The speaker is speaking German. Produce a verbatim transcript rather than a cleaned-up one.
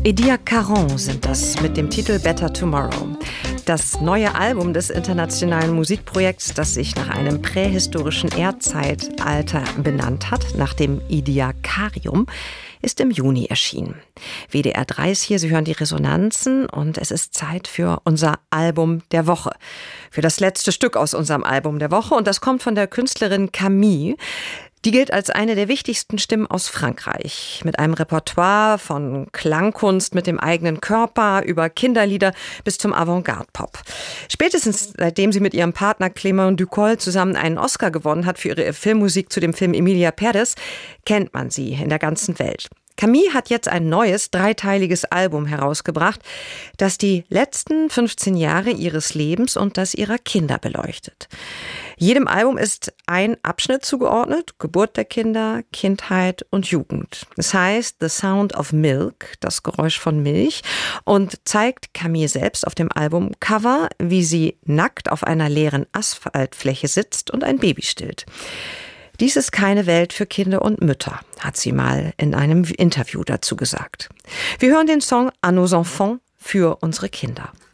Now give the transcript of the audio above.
Edia Caron sind das mit dem Titel Better Tomorrow. Das neue Album des internationalen Musikprojekts, das sich nach einem prähistorischen Erdzeitalter benannt hat, nach dem Ediacarium, ist im Juni erschienen. W D R drei ist hier, Sie hören die Resonanzen und es ist Zeit für unser Album der Woche. Für das letzte Stück aus unserem Album der Woche und das kommt von der Künstlerin Camille. Die gilt als eine der wichtigsten Stimmen aus Frankreich. Mit einem Repertoire von Klangkunst mit dem eigenen Körper über Kinderlieder bis zum Avantgarde-Pop. Spätestens seitdem sie mit ihrem Partner Clément Ducol zusammen einen Oscar gewonnen hat für ihre Filmmusik zu dem Film Emilia Pérez, kennt man sie in der ganzen Welt. Camille hat jetzt ein neues, dreiteiliges Album herausgebracht, das die letzten fünfzehn Jahre ihres Lebens und das ihrer Kinder beleuchtet. Jedem Album ist ein Abschnitt zugeordnet: Geburt der Kinder, Kindheit und Jugend. Es heißt The Sound of Milk, das Geräusch von Milch, und zeigt Camille selbst auf dem Albumcover, wie sie nackt auf einer leeren Asphaltfläche sitzt und ein Baby stillt. Dies ist keine Welt für Kinder und Mütter, hat sie mal in einem Interview dazu gesagt. Wir hören den Song À nos enfants für unsere Kinder.